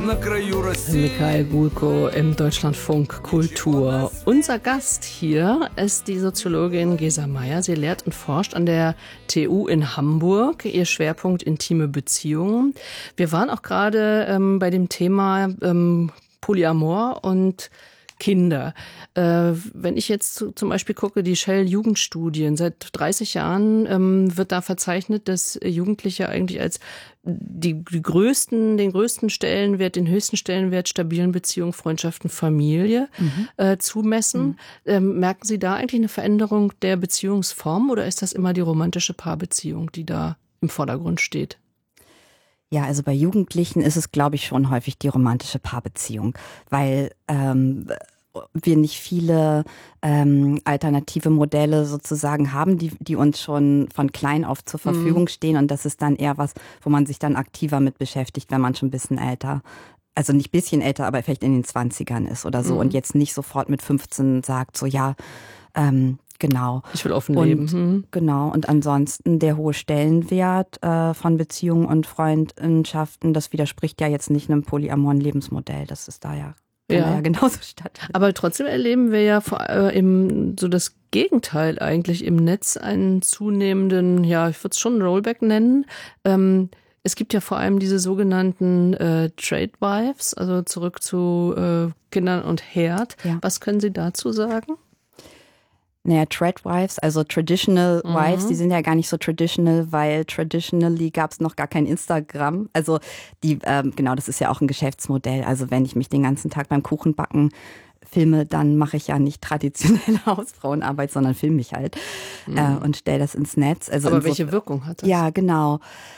Mikhail Gulko im Deutschlandfunk Kultur. Unser Gast hier ist die Soziologin Gesa Meyer. Sie lehrt und forscht an der TU in Hamburg. Ihr Schwerpunkt intime Beziehungen. Wir waren auch gerade bei dem Thema Polyamor und Kinder. Wenn ich jetzt zum Beispiel gucke, die Shell-Jugendstudien, seit 30 Jahren wird da verzeichnet, dass Jugendliche eigentlich als den größten Stellenwert, den höchsten Stellenwert stabilen Beziehungen, Freundschaften, Familie zumessen. Merken Sie da eigentlich eine Veränderung der Beziehungsform oder ist das immer die romantische Paarbeziehung, die da im Vordergrund steht? Ja, also bei Jugendlichen ist es, glaube ich, schon häufig die romantische Paarbeziehung, weil wir nicht viele alternative Modelle sozusagen haben, die uns schon von klein auf zur Verfügung stehen. Und das ist dann eher was, wo man sich dann aktiver mit beschäftigt, wenn man schon ein bisschen älter, also nicht ein bisschen älter, aber vielleicht in den 20ern ist oder so. Und jetzt nicht sofort mit 15 sagt so, ja, genau. Ich will offen leben. Genau. Und ansonsten der hohe Stellenwert von Beziehungen und Freundschaften, das widerspricht ja jetzt nicht einem polyamoren Lebensmodell. Das ist da ja, ja genauso statt. Aber trotzdem erleben wir ja so das Gegenteil eigentlich im Netz, einen zunehmenden, ja, ich würde es schon Rollback nennen. Es gibt ja vor allem diese sogenannten Trade Wives, also zurück zu Kindern und Herd. Ja. Was können Sie dazu sagen? Naja, Trad-Wives, also Traditional Wives, die sind ja gar nicht so traditional, weil traditionally gab es noch gar kein Instagram. Also die, genau, das ist ja auch ein Geschäftsmodell. Also wenn ich mich den ganzen Tag beim Kuchenbacken filme, dann mache ich ja nicht traditionelle Hausfrauenarbeit, sondern filme mich halt und stelle das ins Netz. Also aber welche Wirkung hat das? Ja, genau.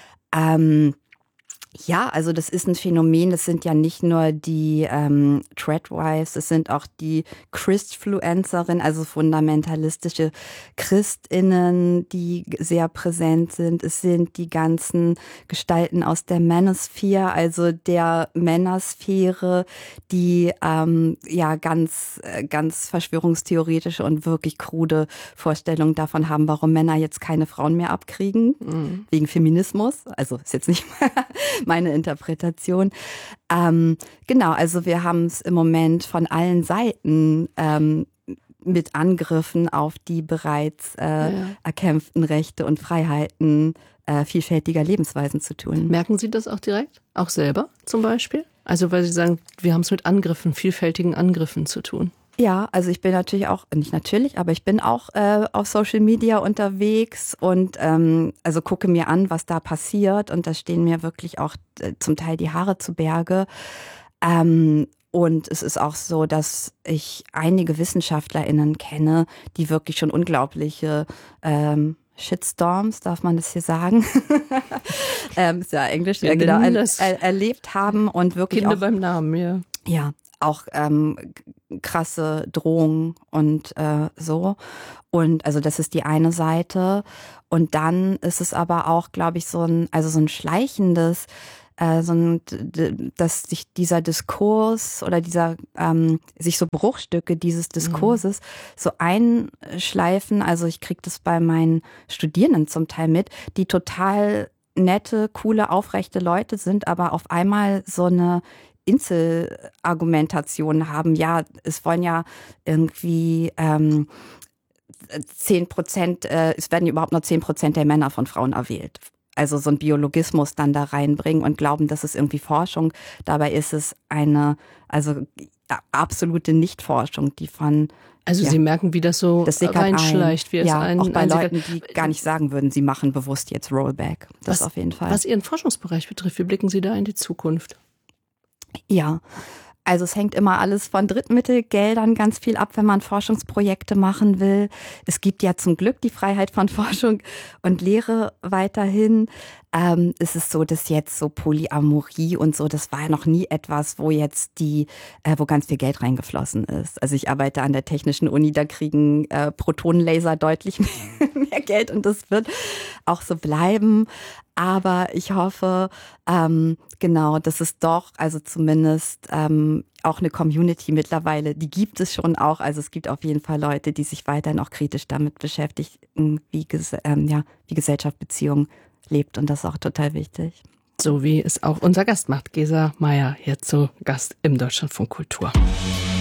Ja, also das ist ein Phänomen, das sind ja nicht nur die Tradwives, es sind auch die Christfluencerinnen, also fundamentalistische Christinnen, die sehr präsent sind. Es sind die ganzen Gestalten aus der Manosphere, also der Männersphäre, die ja ganz verschwörungstheoretische und wirklich krude Vorstellungen davon haben, warum Männer jetzt keine Frauen mehr abkriegen, wegen Feminismus. Also ist jetzt nicht meine Interpretation. Genau, also wir haben es im Moment von allen Seiten mit Angriffen auf die bereits erkämpften Rechte und Freiheiten vielfältiger Lebensweisen zu tun. Merken Sie das auch direkt? Auch selber zum Beispiel? Also weil Sie sagen, wir haben es mit Angriffen, vielfältigen Angriffen zu tun. Ja, also ich bin natürlich auch, nicht natürlich, aber ich bin auch auf Social Media unterwegs und also gucke mir an, was da passiert und da stehen mir wirklich auch zum Teil die Haare zu Berge. Und es ist auch so, dass ich einige WissenschaftlerInnen kenne, die wirklich schon unglaubliche Shitstorms, darf man das hier sagen? Ist ja Englisch, ja, genau, erlebt haben und wirklich Kinder auch beim Namen, ja. Ja, auch krasse Drohungen und so. Und also das ist die eine Seite. Und dann ist es aber auch, glaube ich, so ein schleichendes, dass sich dieser Diskurs oder sich so Bruchstücke dieses Diskurses so einschleifen. Also ich kriege das bei meinen Studierenden zum Teil mit, die total nette, coole, aufrechte Leute sind, aber auf einmal so eine Inselargumentation haben. Ja, es wollen ja irgendwie 10%, es werden überhaupt nur 10% der Männer von Frauen erwählt. Also so ein Biologismus dann da reinbringen und glauben, das ist irgendwie Forschung. Dabei ist es eine, absolute Nichtforschung, die von... Also Sie merken, wie das so reinschleicht. Wie ja, auch bei Leuten, die gar nicht sagen würden, sie machen bewusst jetzt Rollback. Das auf jeden Fall. Was Ihren Forschungsbereich betrifft, wie blicken Sie da in die Zukunft? Ja, also es hängt immer alles von Drittmittelgeldern ganz viel ab, wenn man Forschungsprojekte machen will. Es gibt ja zum Glück die Freiheit von Forschung und Lehre weiterhin. Es ist so, dass jetzt so Polyamorie und so, das war ja noch nie etwas, wo jetzt wo ganz viel Geld reingeflossen ist. Also ich arbeite an der Technischen Uni, da kriegen Protonenlaser deutlich mehr Geld und das wird auch so bleiben. Aber ich hoffe, genau, dass es doch, also zumindest auch eine Community mittlerweile, die gibt es schon auch. Also es gibt auf jeden Fall Leute, die sich weiterhin auch kritisch damit beschäftigen, wie Gesellschaft Beziehungen lebt. Und das ist auch total wichtig. So wie es auch unser Gast macht, Gesa Mayer, hier zu Gast im Deutschlandfunk Kultur.